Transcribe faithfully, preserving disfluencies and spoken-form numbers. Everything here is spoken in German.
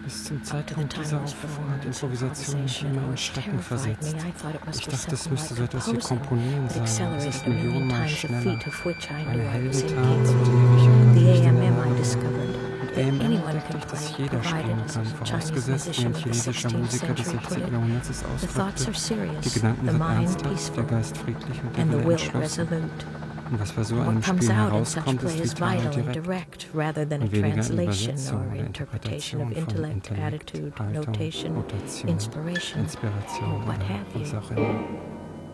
Bis zum Zeitpunkt dieser Aufführung hat Improvisation mich immer in Schrecken versetzt. Ich dachte, es müsste so etwas wie Komponieren sein. Es ist millionenmal schneller. Eine Heldentat, zu der ich im Konflikt in der Lage war. Und A M M entdeckte ich, dass jeder spielen kann, vorausgesetzt, wie ein chinesischer Musiker des sechzehnten. Jahrhunderts es ausdrückte. Die Gedanken sind ernsthaft, der Geist friedlich und der Wille entschlossen. Und was bei so einem Spiel herauskommt, ist vital und direkt und weniger in Übersetzung oder Interpretation von Intellekt, Haltung, Notation, Inspiration oder was auch immer.